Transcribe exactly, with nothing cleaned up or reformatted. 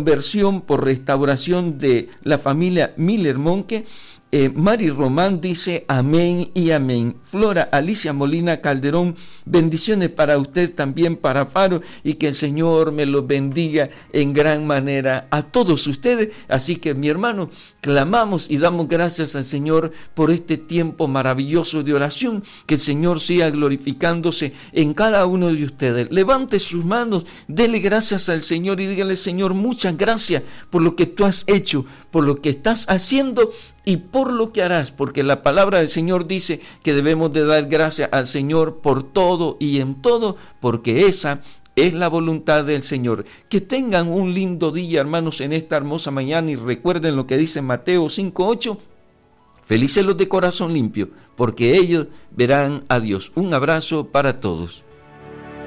conversión por restauración de la familia Miller Monque. Eh, Mari Román dice amén y amén. Flora Alicia Molina Calderón, bendiciones para usted, también para Faro, y que el Señor me los bendiga en gran manera a todos ustedes. Así que, mi hermano, clamamos y damos gracias al Señor por este tiempo maravilloso de oración. Que el Señor siga glorificándose en cada uno de ustedes. Levante sus manos, dele gracias al Señor y dígale: Señor, muchas gracias por lo que tú has hecho, por lo que estás haciendo y por lo que harás, porque la palabra del Señor dice que debemos de dar gracias al Señor por todo y en todo, porque esa es la voluntad del Señor. Que tengan un lindo día, hermanos, en esta hermosa mañana, y recuerden lo que dice Mateo cinco ocho: felices los de corazón limpio, porque ellos verán a Dios. Un abrazo para todos.